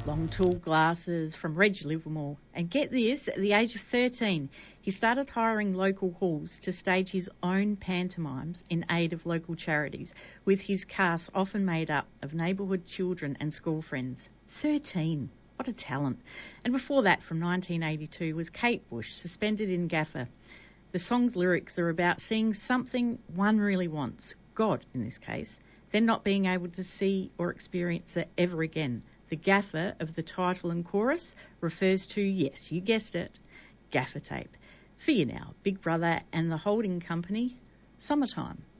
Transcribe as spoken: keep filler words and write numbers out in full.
Long tall glasses from Reg Livermore. And get this, at the age of thirteen, he started hiring local halls to stage his own pantomimes in aid of local charities, with his cast often made up of neighbourhood children and school friends. thirteen. What a talent. And before that, from nineteen eighty-two, was Kate Bush, suspended in Gaffer. The song's lyrics are about seeing something one really wants, God in this case, then not being able to see or experience it ever again. The gaffer of the title and chorus refers to, yes, you guessed it, gaffer tape. For you now, Big Brother and the Holding Company, Summertime.